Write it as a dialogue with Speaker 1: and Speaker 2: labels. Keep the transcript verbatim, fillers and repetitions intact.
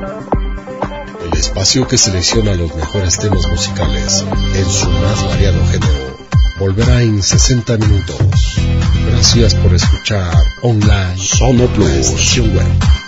Speaker 1: El espacio que selecciona los mejores temas musicales en su más variado género volverá en sesenta minutos. Gracias por escuchar online
Speaker 2: Sono Plus.
Speaker 1: la estación web.